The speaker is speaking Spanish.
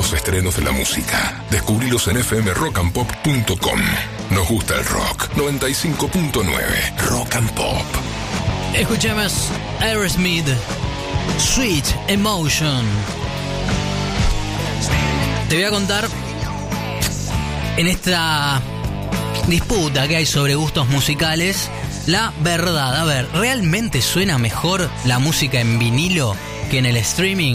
los estrenos de la música. Descubrilos en fmrockandpop.com. Nos gusta el rock. 95.9 Rock and Pop. Escuchemos Aerosmith, Sweet Emotion. Te voy a contar en esta disputa que hay sobre gustos musicales la verdad. A ver, ¿realmente suena mejor la música en vinilo que en el streaming?